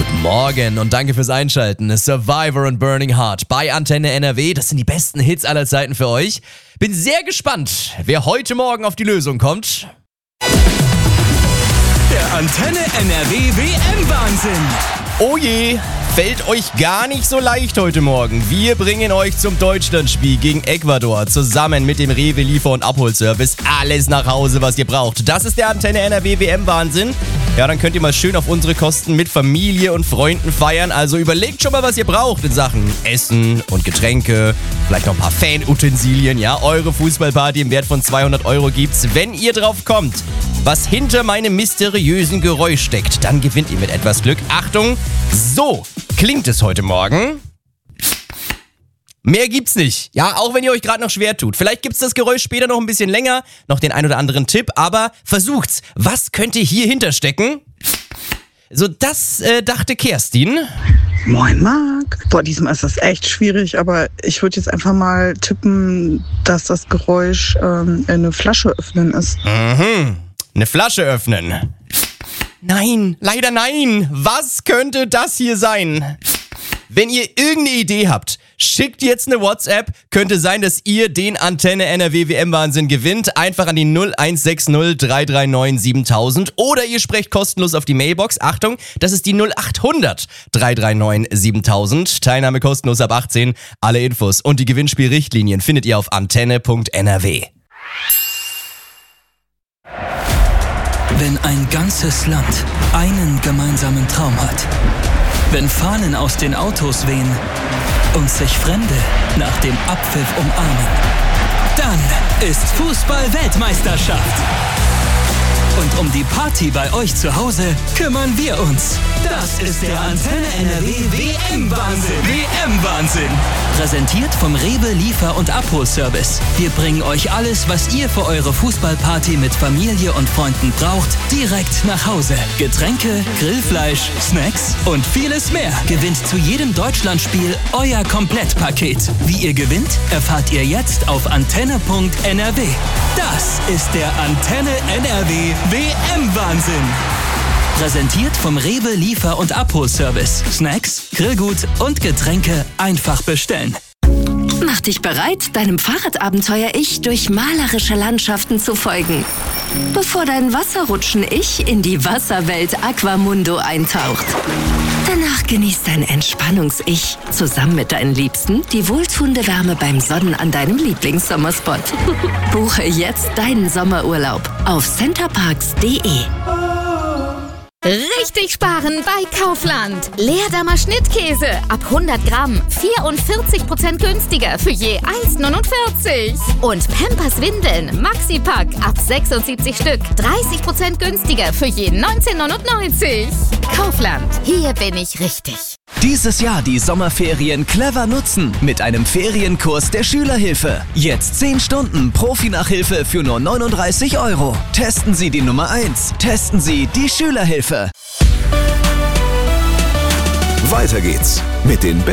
Morgen und danke fürs Einschalten. Survivor und Burning Heart bei Antenne NRW. Das sind die besten Hits aller Zeiten für euch. Bin sehr gespannt, wer heute Morgen auf die Lösung kommt. Der Antenne NRW WM-Wahnsinn. Oh je, fällt euch gar nicht so leicht heute Morgen. Wir bringen euch zum Deutschlandspiel gegen Ecuador zusammen mit dem Rewe Liefer- und Abholservice alles nach Hause, was ihr braucht. Das ist der Antenne NRW WM-Wahnsinn. Ja, dann könnt ihr mal schön auf unsere Kosten mit Familie und Freunden feiern. Also überlegt schon mal, was ihr braucht in Sachen Essen und Getränke. Vielleicht noch ein paar Fanutensilien, ja. Eure Fußballparty im Wert von 200 € gibt's. Wenn ihr drauf kommt, was hinter meinem mysteriösen Geräusch steckt, dann gewinnt ihr mit etwas Glück. Achtung, so klingt es heute Morgen. Mehr gibt's nicht. Ja, auch wenn ihr euch gerade noch schwer tut. Vielleicht gibt's das Geräusch später noch ein bisschen länger, noch den ein oder anderen Tipp, aber versucht's. Was könnte hier hinterstecken? So, das dachte Kerstin. Moin Marc. Diesmal ist das echt schwierig, aber ich würde jetzt einfach mal tippen, dass das Geräusch eine Flasche öffnen ist. Eine Flasche öffnen. Nein, leider nein. Was könnte das hier sein? Wenn ihr irgendeine Idee habt, schickt jetzt eine WhatsApp. Könnte sein, dass ihr den Antenne NRW WM-Wahnsinn gewinnt. Einfach an die 0160 339 7000. Oder ihr sprecht kostenlos auf die Mailbox. Achtung, das ist die 0800 339 7000. Teilnahme kostenlos ab 18. Alle Infos und die Gewinnspielrichtlinien findet ihr auf antenne.nrw. Wenn ein ganzes Land einen gemeinsamen Traum hat. Wenn Fahnen aus den Autos wehen und sich Fremde nach dem Abpfiff umarmen. Dann ist Fußball-Weltmeisterschaft. Und um die Party bei euch zu Hause kümmern wir uns. Das ist der Antenne NRW WM-Wahnsinn. WM-Wahnsinn. Präsentiert vom Rewe Liefer- und Abholservice. Wir bringen euch alles, was ihr für eure Fußballparty mit Familie und Freunden braucht, direkt nach Hause. Getränke, Grillfleisch, Snacks und vieles mehr. Gewinnt zu jedem Deutschlandspiel euer Komplettpaket. Wie ihr gewinnt, erfahrt ihr jetzt auf antenne.nrw. Das ist der Antenne NRW WM-Wahnsinn. Präsentiert vom Rewe Liefer- und Abholservice. Snacks, Grillgut und Getränke einfach bestellen. Mach dich bereit, deinem Fahrradabenteuer-Ich durch malerische Landschaften zu folgen. Bevor dein Wasserrutschen-Ich in die Wasserwelt Aquamundo eintaucht. Danach genießt dein Entspannungs-Ich zusammen mit deinen Liebsten die wohltuende Wärme beim Sonnen an deinem Lieblingssommerspot. Buche jetzt deinen Sommerurlaub auf centerparks.de. Richtig sparen bei Kaufland. Leerdammer Schnittkäse ab 100 Gramm 44% günstiger für je 1,49. Und Pampers Windeln Maxi-Pack ab 76 Stück 30% günstiger für je 19,99. Kaufland, hier bin ich richtig. Dieses Jahr die Sommerferien clever nutzen mit einem Ferienkurs der Schülerhilfe. Jetzt 10 Stunden Profi-Nachhilfe für nur 39 €. Testen Sie die Nummer 1. Testen Sie die Schülerhilfe. Weiter geht's mit den